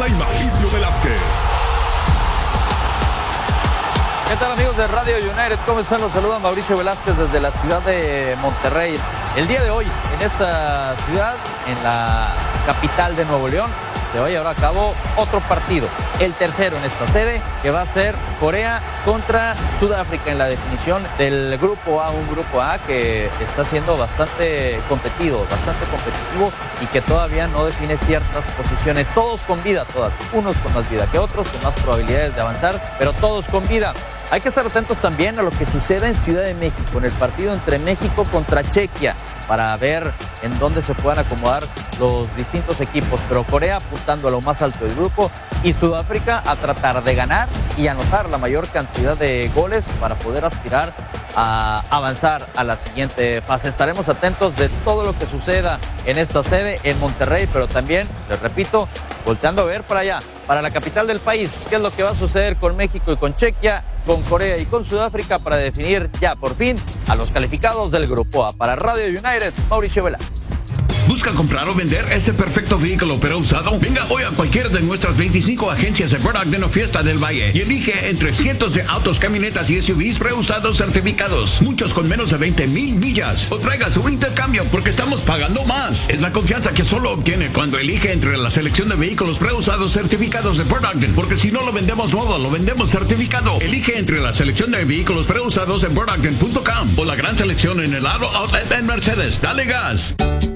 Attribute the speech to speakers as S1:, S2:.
S1: y Mauricio Velázquez.
S2: ¿Qué tal, amigos de Radio United? ¿Cómo están? Los saluda Mauricio Velázquez desde la ciudad de Monterrey. El día de hoy, en esta ciudad, en la capital de Nuevo León, se va a llevar a cabo otro partido, el tercero en esta sede, que va a ser Corea contra Sudáfrica en la definición del Grupo A, un Grupo A que está siendo bastante competitivo y que todavía no define ciertas posiciones. Todos con vida todavía, unos con más vida que otros, con más probabilidades de avanzar, pero todos con vida. Hay que estar atentos también a lo que suceda en Ciudad de México, en el partido entre México contra Chequia, para ver en dónde se puedan acomodar los distintos equipos. Pero Corea apuntando a lo más alto del grupo y Sudáfrica a tratar de ganar y anotar la mayor cantidad de goles para poder aspirar a avanzar a la siguiente fase. Estaremos atentos de todo lo que suceda en esta sede en Monterrey, pero también, les repito, volteando a ver para allá, para la capital del país, qué es lo que va a suceder con México y con Chequia, con Corea y con Sudáfrica para definir ya por fin a los calificados del Grupo A. Para Radio United, Mauricio Velázquez.
S3: ¿Busca comprar o vender ese perfecto vehículo pero usado? Venga hoy a cualquiera de nuestras 25 agencias de Burt Ogden o Fiesta del Valle y elige entre cientos de autos, camionetas y SUVs preusados certificados, muchos con menos de 20,000 millas. O traiga su intercambio porque estamos pagando más. Es la confianza que solo obtiene cuando elige entre la selección de vehículos preusados certificados de Burt Ogden, porque si no lo vendemos nuevo, lo vendemos certificado. Elige entre la selección de vehículos preusados en burtogden.com o la gran selección en el Aro Outlet en Mercedes. Dale gas.